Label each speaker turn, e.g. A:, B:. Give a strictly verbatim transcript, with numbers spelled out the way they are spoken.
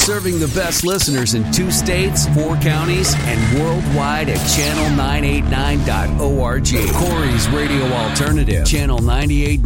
A: Serving the best listeners in two states, four counties, and worldwide at channel nine eighty-nine dot org. Corey's Radio Alternative, channel ninety-eight.